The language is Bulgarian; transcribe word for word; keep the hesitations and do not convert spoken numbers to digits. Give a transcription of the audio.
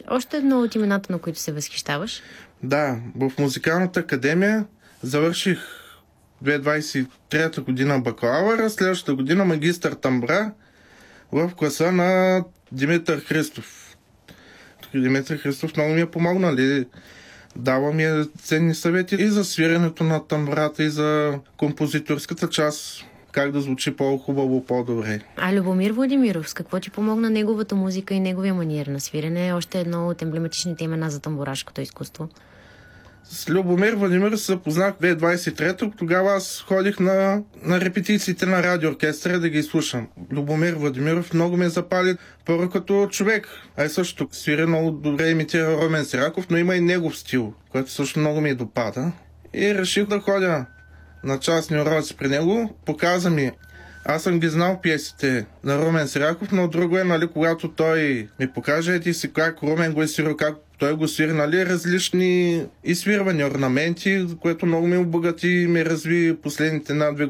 още едно от имената, на които се възхищаваш? Да, в Музикалната академия завърших две хиляди двадесет и трета година бакалавъра, следващата година магистър тамбра в класа на Димитър Христов. Димитър Христов много ми е помогнал. Дава ми е ценни съвети и за свирането на тамбрата, и за композиторската част. Как да звучи по-хубаво, по-добре. А Любомир Владимиров, с какво ти помогна неговата музика и неговия маниер на свирене? Още едно от емблематичните имена за тамбурашкото изкуство. С Любомир Владимиров се запознах в две хиляди двадесет и трета. Тогава аз ходих на, на репетициите на радиооркестъра да ги слушам. Любомир Владимиров много ме запали първо като човек. А и също свири много добре, имитира Румен Сираков, но има и негов стил, който също много ми допада. И реших да ходя на частни уроци при него. Показа ми. Аз съм ги знал пиесите на Румен Сираков, но друго е, нали, когато той ми покаже, ети си как Румен го е свирил, как той го свири, нали, различни изсвирвани орнаменти, което много ми обогати и ме разви последните една-две